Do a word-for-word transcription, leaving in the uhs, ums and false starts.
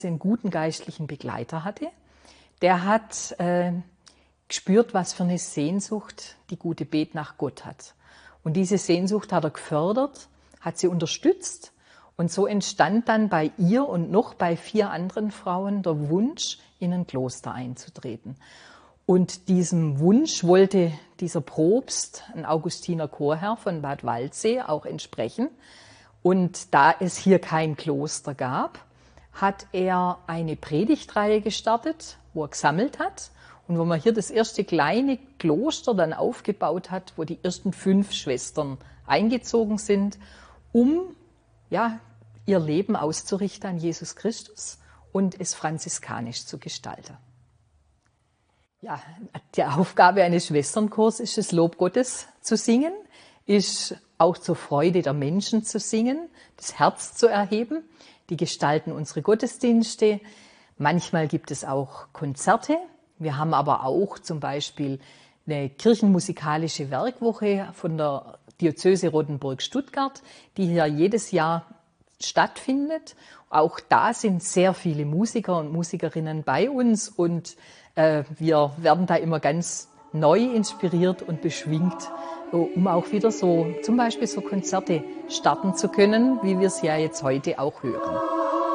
einen guten geistlichen Begleiter hatte. Der hat äh, gespürt, was für eine Sehnsucht die gute Bet nach Gott hat. Und diese Sehnsucht hat er gefördert, hat sie unterstützt. Und so entstand dann bei ihr und noch bei vier anderen Frauen der Wunsch, in ein Kloster einzutreten. Und diesem Wunsch wollte dieser Propst, ein Augustiner Chorherr von Bad Waldsee, auch entsprechen. Und da es hier kein Kloster gab, hat er eine Predigtreihe gestartet, wo er gesammelt hat und wo man hier das erste kleine Kloster dann aufgebaut hat, wo die ersten fünf Schwestern eingezogen sind, um ja, ihr Leben auszurichten an Jesus Christus und es franziskanisch zu gestalten. Ja, die Aufgabe eines Schwesternchors ist es, Lob Gottes zu singen, ist auch zur Freude der Menschen zu singen, das Herz zu erheben. Die gestalten unsere Gottesdienste. Manchmal gibt es auch Konzerte. Wir haben aber auch zum Beispiel eine kirchenmusikalische Werkwoche von der Diözese Rottenburg-Stuttgart, die hier jedes Jahr stattfindet. Auch da sind sehr viele Musiker und Musikerinnen bei uns und äh, wir werden da immer ganz neu inspiriert und beschwingt, um auch wieder so zum Beispiel so Konzerte starten zu können, wie wir es ja jetzt heute auch hören.